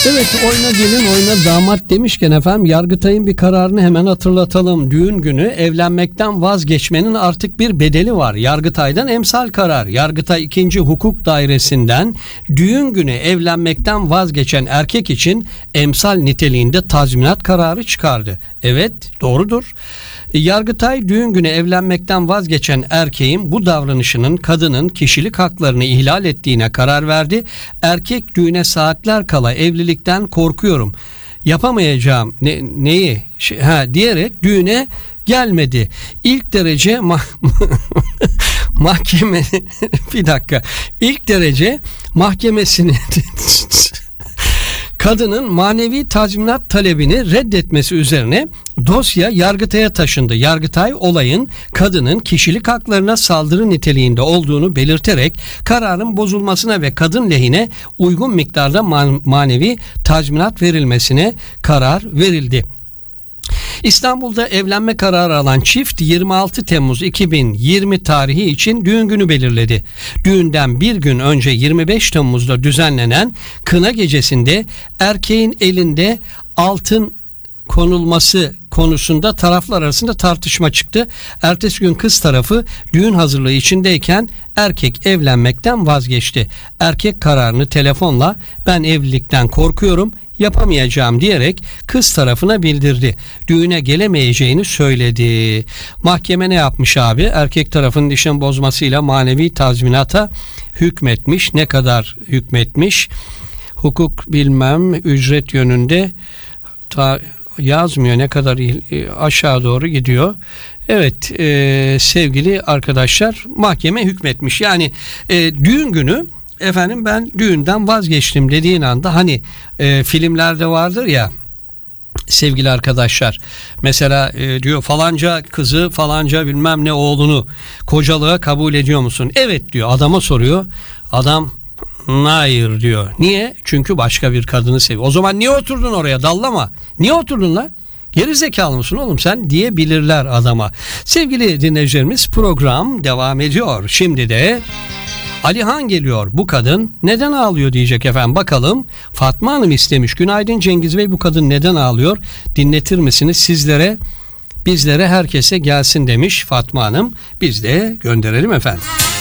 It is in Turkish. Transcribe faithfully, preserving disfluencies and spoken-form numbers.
Evet, oyna gelin oyna damat demişken efendim, Yargıtay'ın bir kararını hemen hatırlatalım. Düğün günü evlenmekten vazgeçmenin artık bir bedeli var. Yargıtay'dan emsal karar. Yargıtay ikinci Hukuk Dairesi'nden düğün günü evlenmekten vazgeçen erkek için emsal niteliğinde tazminat kararı çıkardı. Evet, doğrudur. Yargıtay düğün günü evlenmekten vazgeçen erkeğin bu davranışının kadının kişilik haklarını ihlal ettiğine karar verdi. Erkek düğüne saatler kala evlilikten korkuyorum, yapamayacağım ne, neyi şey, ha, diyerek düğüne gelmedi. İlk derece mah- mahkeme bir dakika ilk derece mahkemesini kadının manevi tazminat talebini reddetmesi üzerine dosya Yargıtay'a taşındı. Yargıtay olayın kadının kişilik haklarına saldırı niteliğinde olduğunu belirterek kararın bozulmasına ve kadın lehine uygun miktarda man- manevi tazminat verilmesine karar verildi. İstanbul'da evlenme kararı alan çift yirmi altı Temmuz iki bin yirmi tarihi için düğün günü belirledi. Düğünden bir gün önce yirmi beş Temmuz'da düzenlenen kına gecesinde erkeğin elinde altın konulması konusunda taraflar arasında tartışma çıktı. Ertesi gün kız tarafı düğün hazırlığı içindeyken erkek evlenmekten vazgeçti. Erkek kararını telefonla "ben evlilikten korkuyorum, yapamayacağım" diyerek kız tarafına bildirdi. Düğüne gelemeyeceğini söyledi. Mahkeme ne yapmış abi? Erkek tarafının nişan bozmasıyla manevi tazminata hükmetmiş. Ne kadar hükmetmiş? Hukuk bilmem ücret yönünde ta yazmıyor ne kadar, aşağı doğru gidiyor. Evet e, sevgili arkadaşlar, mahkeme hükmetmiş. Yani e, düğün günü efendim ben düğünden vazgeçtim dediğin anda, hani e, filmlerde vardır ya sevgili arkadaşlar, mesela e, diyor falanca kızı falanca bilmem ne oğlunu kocalığa kabul ediyor musun? Evet diyor, adama soruyor, adam hayır diyor. Niye? Çünkü başka bir kadını seviyor. O zaman niye oturdun oraya, dallama, niye oturdun lan? Geri zekalı mısın oğlum sen diyebilirler adama. Sevgili dinleyicilerimiz, program devam ediyor. Şimdi de Alihan geliyor. Bu kadın neden ağlıyor diyecek efendim. Bakalım, Fatma Hanım istemiş. Günaydın Cengiz Bey, bu kadın neden ağlıyor? Dinletir misiniz sizlere, bizlere, herkese gelsin demiş Fatma Hanım. Biz de gönderelim efendim.